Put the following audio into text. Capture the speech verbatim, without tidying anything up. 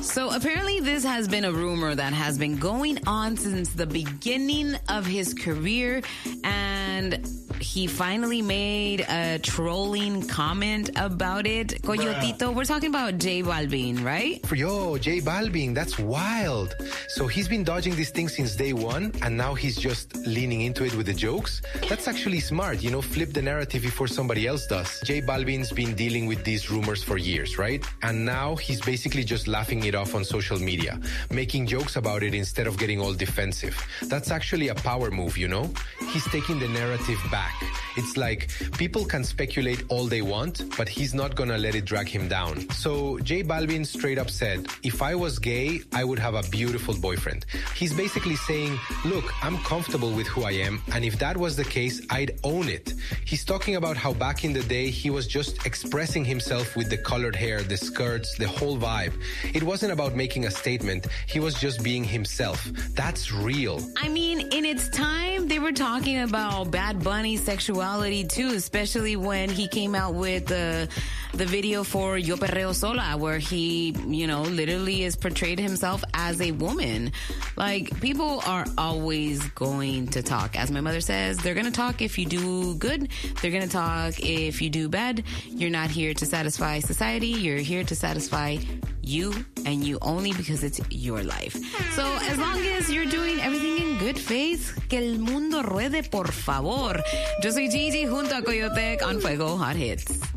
So apparently this has been a rumor that has been going on since the beginning of his career, and he finally made a trolling comment about it. Coyotito, we're talking about J Balvin, right? Yo, J Balvin, that's wild. So he's been dodging this thing since day one, and now he's just leaning into it with the jokes? That's actually smart, you know, flip the narrative before somebody else does. J Balvin's been dealing with these rumors for years, right? And now he's basically just laughing it off on social media, making jokes about it instead of getting all defensive. That's actually a power move, you know? He's taking the narrative back. It's like people can speculate all they want, but he's not gonna let it drag him down. So J Balvin straight up said, if I was gay, I would have a beautiful boyfriend. He's basically saying, look, I'm comfortable with who I am, and if that was the case, I'd own it. He's talking about how back in the day, he was just expressing himself with the colored hair, the skirts, the whole vibe. It wasn't about making a statement. He was just being himself. That's real. I mean, in its time, they were talking about Bad Bunny's sexuality too, especially when he came out with the the video for Yo Perreo Sola, where he, you know, literally is portrayed himself as a woman. Like, people are always going to talk. As my mother says, they're going to talk if you do good. They're going to talk if you do bad. You're not here to satisfy society. You're here to satisfy you and you only, because it's your life. So as long as you're doing everything in good faith, que el mundo ruede, por favor. Yo soy Gigi junto a Coyotec on Fuego Hot Hits.